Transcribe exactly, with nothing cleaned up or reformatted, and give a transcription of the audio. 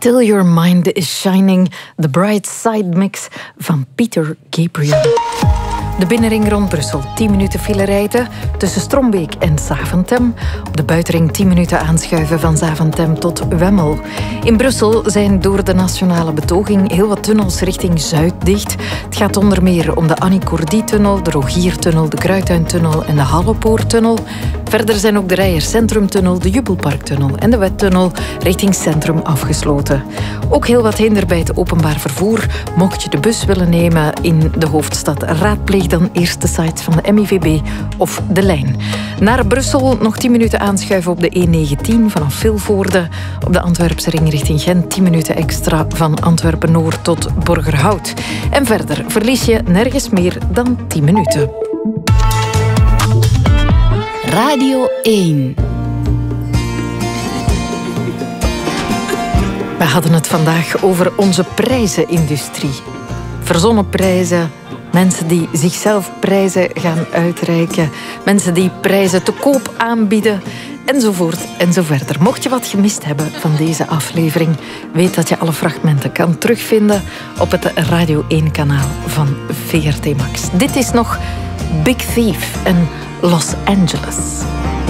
Till Your Mind is Shining, The Bright Side Mix van Peter Gabriel. De binnenring rond Brussel, tien minuten file rijden tussen Strombeek en Zaventem. Op de buitenring tien minuten aanschuiven van Zaventem tot Wemmel. In Brussel zijn door de nationale betoging heel wat tunnels richting Zuid dicht. Het gaat onder meer om de Annie Cordy-tunnel, de Rogiertunnel, de Kruituintunnel en de Hallepoortunnel. Verder zijn ook de Reijer Centrumtunnel, de Jubelparktunnel en de Wettunnel richting Centrum afgesloten. Ook heel wat hinder bij het openbaar vervoer. Mocht je de bus willen nemen in de hoofdstad, raadpleeg dan eerst de site van de M I V B of de lijn. Naar Brussel nog tien minuten aanschuiven op de E negentien vanaf Vilvoorde. Op de Antwerpse ring richting Gent tien minuten extra van Antwerpen-Noord tot Borgerhout. En verder verlies je nergens meer dan tien minuten. Radio één. We hadden het vandaag over onze prijzenindustrie. Verzonnen prijzen, mensen die zichzelf prijzen gaan uitreiken, mensen die prijzen te koop aanbieden, enzovoort en zo verder. Mocht je wat gemist hebben van deze aflevering, weet dat je alle fragmenten kan terugvinden op het Radio één kanaal van V R T Max. Dit is nog Big Thief en Los Angeles.